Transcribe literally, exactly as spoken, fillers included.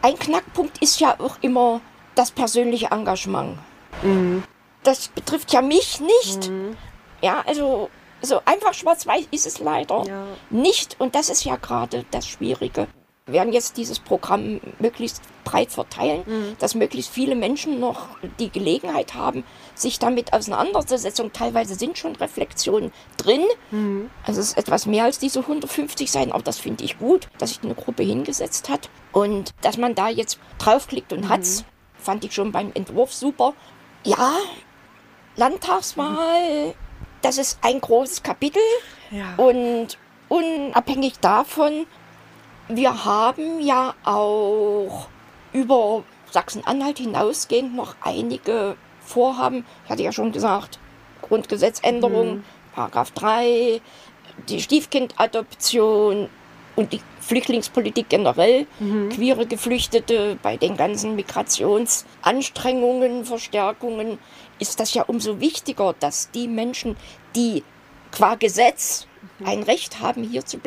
ein Knackpunkt ist ja auch immer das persönliche Engagement. Mhm. Das betrifft ja mich nicht. Mhm. Ja, also so einfach schwarz-weiß ist es leider Ja. nicht. Und das ist ja gerade das Schwierige. Wir werden jetzt dieses Programm möglichst breit verteilen, Mhm. dass möglichst viele Menschen noch die Gelegenheit haben, sich damit auseinanderzusetzen. Teilweise sind schon Reflexionen drin. Mhm. Also es ist etwas mehr als diese hundertfünfzig Seiten, aber das finde ich gut, dass sich eine Gruppe hingesetzt hat. Und dass man da jetzt draufklickt und Mhm. hat's, fand ich schon beim Entwurf super. Ja, Landtagswahl, das ist ein großes Kapitel. Ja. Und unabhängig davon, wir haben ja auch über Sachsen-Anhalt hinausgehend noch einige Vorhaben. Ich hatte ja schon gesagt, Grundgesetzänderung, Mhm. Paragraph drei, die Stiefkindadoption und die Flüchtlingspolitik generell, Mhm. queere Geflüchtete, bei den ganzen Migrationsanstrengungen, Verstärkungen, ist das ja umso wichtiger, dass die Menschen, die qua Gesetz ein Recht haben, hier zu bleiben,